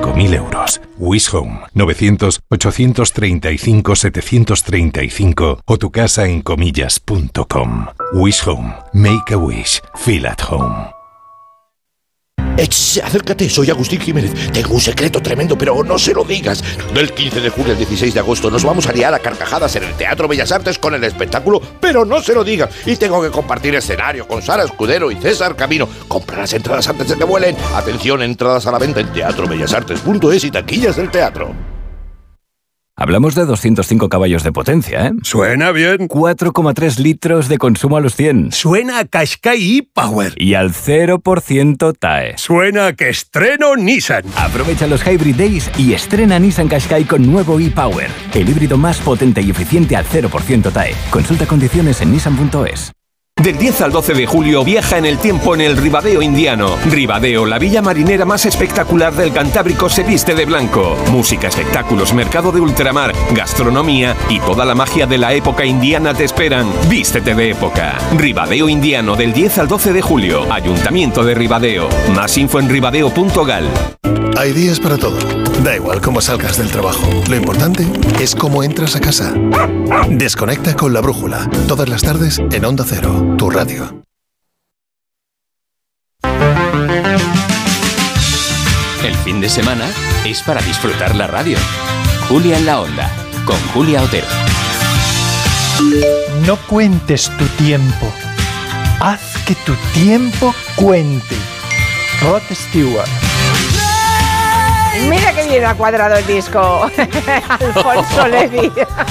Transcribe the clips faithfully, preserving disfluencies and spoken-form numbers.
cinco mil euros. Wish Home, novecientos, ochocientos treinta y cinco, setecientos treinta y cinco o tu casa en comillas punto com. Wish Home. Make a wish. Feel at home. Ech, acércate, soy Agustín Jiménez. Tengo un secreto tremendo, pero no se lo digas. Del quince de julio al dieciséis de agosto nos vamos a liar a carcajadas en el Teatro Bellas Artes con el espectáculo, pero no se lo digas. Y tengo que compartir escenario con Sara Escudero y César Camino. Compra las entradas antes de que vuelen. Atención, entradas a la venta en teatro bellas artes punto es y taquillas del teatro. Hablamos de doscientos cinco caballos de potencia, ¿eh? Suena bien. cuatro coma tres litros de consumo a los cien. Suena a Qashqai e-Power. Y al cero por ciento T A E. Suena a que estreno Nissan. Aprovecha los Hybrid Days y estrena Nissan Qashqai con nuevo e-Power. El híbrido más potente y eficiente al cero por ciento T A E. Consulta condiciones en nissan punto es. Del diez al doce de julio viaja en el tiempo en el Ribadeo indiano. Ribadeo, la villa marinera más espectacular del Cantábrico, se viste de blanco. Música, espectáculos, mercado de ultramar, gastronomía y toda la magia de la época indiana te esperan. Vístete de época. Ribadeo indiano del diez al doce de julio. Ayuntamiento de Ribadeo. Más info en ribadeo punto gal. Hay días para todo. Da igual cómo salgas del trabajo. Lo importante es cómo entras a casa. Desconecta con La Brújula. Todas las tardes en Onda Cero, tu radio. El fin de semana es para disfrutar la radio. Julia en la Onda, con Julia Otero. No cuentes tu tiempo. Haz que tu tiempo cuente. Rod Stewart. Mira que bien ha cuadrado el disco. Alfonso Levi.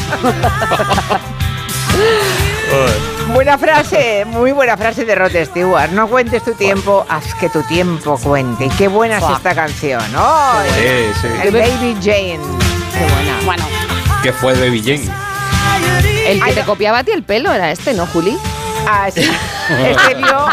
Buena frase, muy buena frase de Rod Stewart. No cuentes tu tiempo, haz que tu tiempo cuente. Y qué buena es esta canción, ¿no? Sí, sí. El Baby Jane. Qué buena. Bueno. ¿Qué fue Baby Jane? El que Ay, te no. copiaba a ti el pelo era este, ¿no, Juli? Ah, sí. Este vio,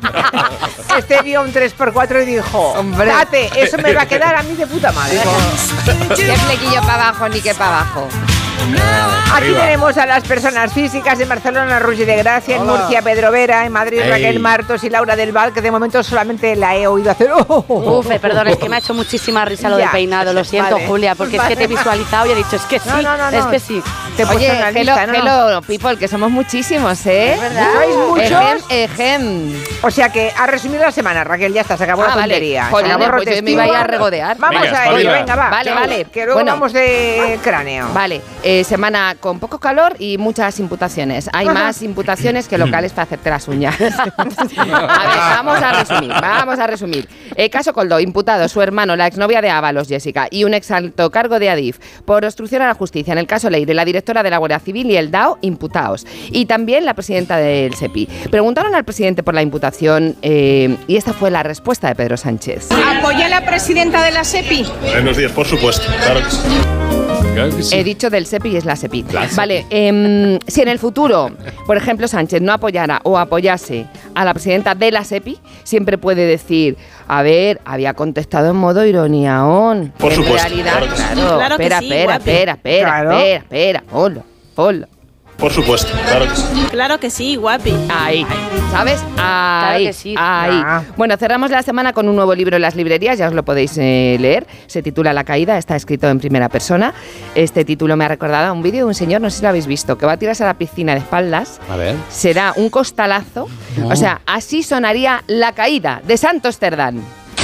este vio un tres por cuatro y dijo, Hombre. date, eso me va a quedar a mí de puta madre. Qué flequillo para abajo ni qué para abajo. Aquí Arriba. tenemos a las personas físicas en Barcelona, Rugi de Gracia, en Hola. Murcia, Pedro Vera, en Madrid, Ey. Raquel Martos y Laura del Val, que de momento solamente la he oído hacer. Oh, oh, oh. Uf, eh, perdón, es que me ha hecho muchísima risa lo Ya. del peinado, lo siento, Vale. Julia, porque Vale. es que te he visualizado y he dicho, es que sí, No, no, no, es no. que sí. Te he puesto Oye, en la hello, lista, ¿no? hello, people, que somos muchísimos, ¿eh? Es verdad. ¿Sois muchos? Ejem, ejem. O sea que, a resumir la semana, Raquel, ya está, se acabó Ah, la vale. tontería. Jolines, Se acabó pues yo Rod me iba a ir a Stewart. regodear. Vamos Venga, a ello, espabila. venga, va. Vale, Chao. vale. Que luego Bueno. vamos de cráneo. Vale, eh, semana con poco calor y muchas imputaciones. Hay más imputaciones que locales para hacerte las uñas. A ver, vamos a resumir, vamos a resumir. Eh, caso Coldo, imputado su hermano, la exnovia de Ábalos, Jessica, y un ex alto cargo de Adif por obstrucción a la justicia. En el caso Leire, la directora de la Guardia Civil y el D A O, imputados. Y también la presidenta del SEPI. Preguntaron al presidente por la imputación eh, y esta fue la respuesta de Pedro Sánchez. ¿Apoya a la presidenta de la SEPI? Buenos días, por supuesto, claro que sí. Claro que sí. He dicho del SEPI y es la SEPI. La SEPI. Vale, eh, si en el futuro, por ejemplo, Sánchez no apoyara o apoyase a la presidenta de la SEPI, siempre puede decir, a ver, había contestado en modo ironía, on. Por en supuesto, realidad, claro que sí. claro, Claro que espera, sí, espera, guapi. espera, espera, Claro. espera, espera, hola, hola. Por supuesto, claro que sí. Claro que sí, guapi. Ahí, ¿sabes? Ahí, que sí. ahí. Ah. Bueno, cerramos la semana con un nuevo libro en las librerías, ya os lo podéis eh, leer. Se titula La caída, está escrito en primera persona. Este título me ha recordado a un vídeo de un señor, no sé si lo habéis visto, que va a tirarse a la piscina de espaldas. A ver. Se da un costalazo. No. O sea, así sonaría La caída de Santos Cerdán.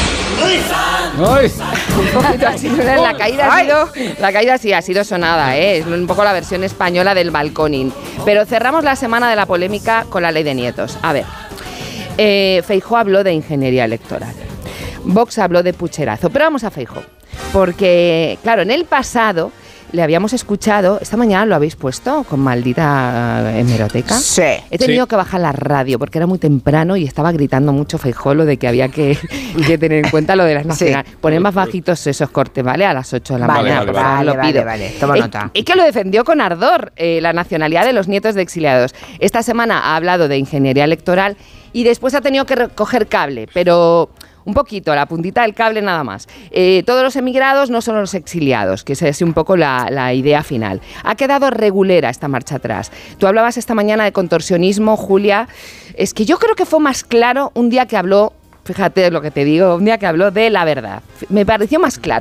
¡Ay! Un poquito así, ¿no? La caída ha sido, la caída sí ha sido sonada, ¿eh? Es un poco la versión española del balconing. Pero cerramos la semana de la polémica con la ley de nietos. A ver, eh, Feijóo habló de ingeniería electoral. Vox habló de pucherazo. Pero vamos a Feijóo. Porque, claro, en el pasado le habíamos escuchado, esta mañana lo habéis puesto con maldita eh, hemeroteca. Sí. He tenido Sí. que bajar la radio porque era muy temprano y estaba gritando mucho Feijóo lo de que había que, que tener en cuenta lo de las nacionales. Poner más bajitos esos cortes, ¿vale? A las ocho de la Vale, mañana, vale, por favor, vale, lo vale, pido. vale, tomo Es- nota. Es que lo defendió con ardor eh, la nacionalidad de los nietos de exiliados. Esta semana ha hablado de ingeniería electoral y después ha tenido que recoger cable, pero un poquito, la puntita del cable nada más. Eh, todos los emigrados no son los exiliados, que esa es un poco la, la idea final. Ha quedado regulera esta marcha atrás. Tú hablabas esta mañana de contorsionismo, Julia. Es que yo creo que fue más claro un día que habló, fíjate lo que te digo, un día que habló de la verdad. Me pareció más claro.